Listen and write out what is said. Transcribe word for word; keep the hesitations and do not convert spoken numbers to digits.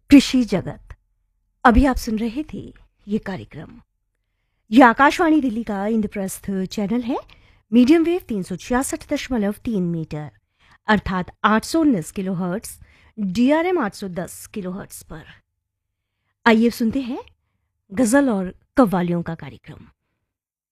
कृषि जगत। अभी आप सुन रहे थे ये कार्यक्रम। ये आकाशवाणी दिल्ली का इंद्रप्रस्थ चैनल है। मीडियम वेव तीन सौ छियासठ दशमलव तीन मीटर अर्थात आठ सौ उन्नीस किलो हर्ट्स, डीआरएम आठ सौ दस किलो हर्ट्स पर। आइए सुनते हैं गजल और कव्वालियों का कार्यक्रम।